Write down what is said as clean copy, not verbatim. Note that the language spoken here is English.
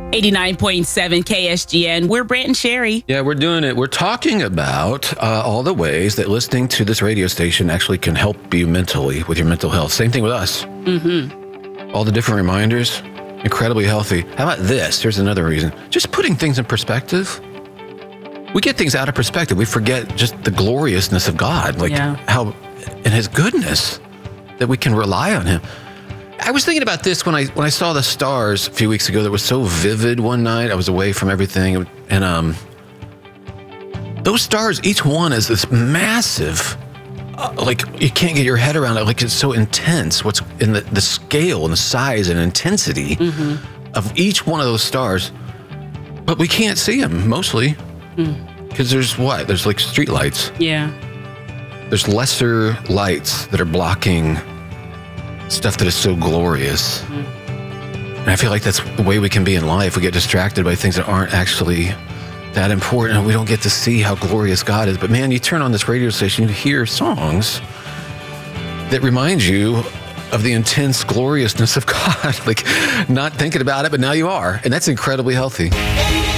89.7 KSGN. We're Brant and Sherry. Yeah, we're doing it. We're talking about all the ways that listening to this radio station actually can help you mentally with your mental health. Same thing with us. Mm-hmm. All the different reminders, incredibly healthy. How about this? Here's another reason. Just putting things in perspective. We get things out of perspective. We forget just the gloriousness of God, how in His goodness that we can rely on Him. I was thinking about this when I saw the stars a few weeks ago that was so vivid one night. I was away from everything. And those stars, each one is this massive, you can't get your head around it. Like, it's so intense. What's in the scale and the size and intensity of each one of those stars. But we can't see them mostly because there's like street lights. Yeah. There's lesser lights that are blocking stuff that is so glorious. And I feel like that's the way we can be in life. We get distracted by things that aren't actually that important, and we don't get to see how glorious God is. But man, you turn on this radio station, you hear songs that remind you of the intense gloriousness of God. Like, not thinking about it, but now you are. And that's incredibly healthy.